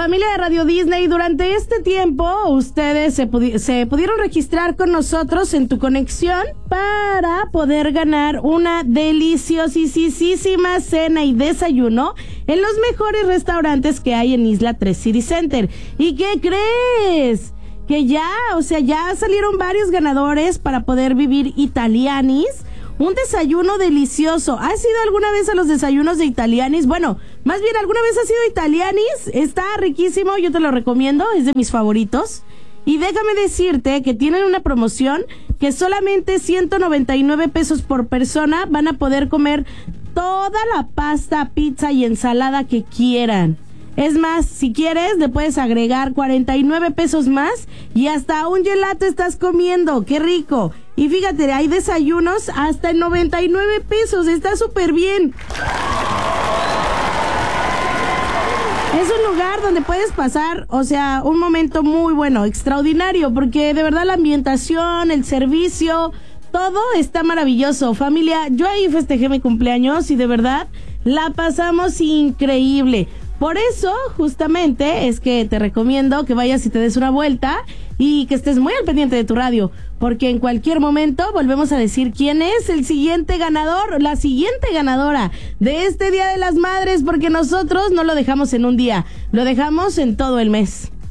Familia de Radio Disney, durante este tiempo ustedes se pudieron registrar con nosotros en tu conexión para poder ganar una deliciosísima cena y desayuno en los mejores restaurantes que hay en Isla 3 City Center. ¿Y qué crees? Que ya salieron varios ganadores para poder vivir Italianis. Un desayuno delicioso. ¿Has ido alguna vez a los desayunos de Italianis? Bueno, más bien, ¿alguna vez has ido a Italianis? Está riquísimo, yo te lo recomiendo, es de mis favoritos. Y déjame decirte que tienen una promoción que solamente 199 pesos por persona van a poder comer toda la pasta, pizza y ensalada que quieran. Es más, si quieres, le puedes agregar 49 pesos más y hasta un gelato estás comiendo. ¡Qué rico! Y fíjate, hay desayunos hasta en 99 pesos. Está súper bien. Es un lugar donde puedes pasar, un momento muy bueno, extraordinario, porque de verdad la ambientación, el servicio, todo está maravilloso. Familia, yo ahí festejé mi cumpleaños y de verdad la pasamos increíble. Por eso, justamente, es que te recomiendo que vayas y te des una vuelta y que estés muy al pendiente de tu radio, porque en cualquier momento volvemos a decir quién es el siguiente ganador, la siguiente ganadora de este Día de las Madres, porque nosotros no lo dejamos en un día, lo dejamos en todo el mes.